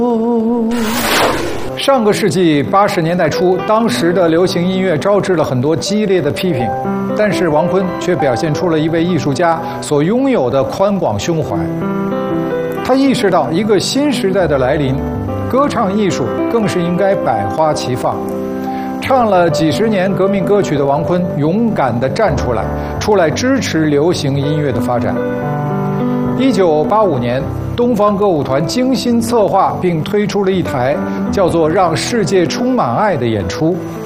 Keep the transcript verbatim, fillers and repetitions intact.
上个世纪八十年代初，当时的流行音乐招致了很多激烈的批评，但是王坤却表现出了一位艺术家所拥有的宽广胸怀。他意识到一个新时代的来临，歌唱艺术更是应该百花齐放。唱了几十年革命歌曲的王坤，勇敢地站出来，出来支持流行音乐的发展。一九八五年，东方歌舞团精心策划并推出了一台叫做《让世界充满爱》的演出。